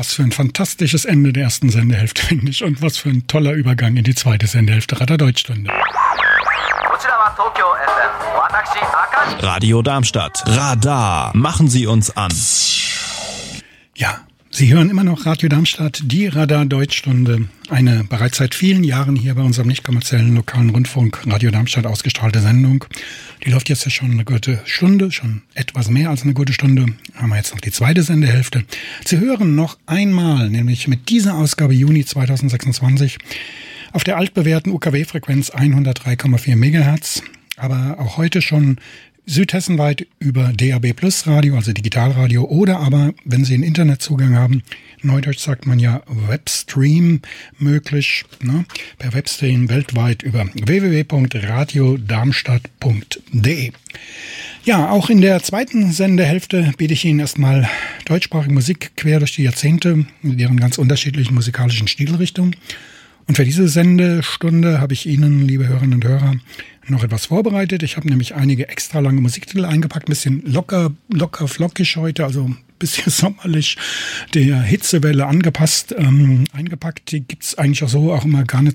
was für ein fantastisches Ende der ersten Sendehälfte, finde ich. Und was für ein toller Übergang in die zweite Sendehälfte Radar Deutschstunde. Radio Darmstadt. Radar. Machen Sie uns an. Ja, Sie hören immer noch Radio Darmstadt, die Radar Deutschstunde. Eine bereits seit vielen Jahren hier bei unserem nicht kommerziellen lokalen Rundfunk Radio Darmstadt ausgestrahlte Sendung. Die läuft jetzt ja schon eine gute Stunde, schon etwas mehr als eine gute Stunde. Haben wir jetzt noch die zweite Sendehälfte. Sie hören noch einmal, nämlich mit dieser Ausgabe Juni 2026, auf der altbewährten UKW-Frequenz 103,4 MHz, aber auch heute schon südhessenweit über DAB Plus Radio, also Digitalradio, oder aber, wenn Sie einen Internetzugang haben, neudeutsch sagt man ja Webstream möglich, ne? Per Webstream weltweit über www.radiodarmstadt.de. Ja, auch in der zweiten Sendehälfte biete ich Ihnen erstmal deutschsprachige Musik quer durch die Jahrzehnte mit ihren ganz unterschiedlichen musikalischen Stilrichtungen. Und für diese Sendestunde habe ich Ihnen, liebe Hörerinnen und Hörer, noch etwas vorbereitet. Ich habe nämlich einige extra lange Musiktitel eingepackt, ein bisschen locker flockig heute, also ein bisschen sommerlich, der Hitzewelle angepasst, eingepackt. Die gibt's eigentlich auch so auch immer gar nicht